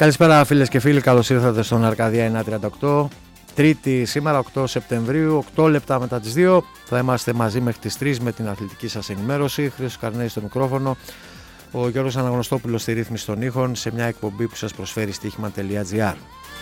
Καλησπέρα φίλες και φίλοι, καλώς ήρθατε στον Αρκαδία 938. Τρίτη σήμερα, 8 Σεπτεμβρίου, 8 λεπτά μετά τις 2. Θα είμαστε μαζί μέχρι τις 3 με την αθλητική σας ενημέρωση. Χρήστος Καρνέης στο μικρόφωνο, ο Γιώργος Αναγνωστόπουλος στη ρύθμιση των ήχων, σε μια εκπομπή που σας προσφέρει στοίχημα.gr.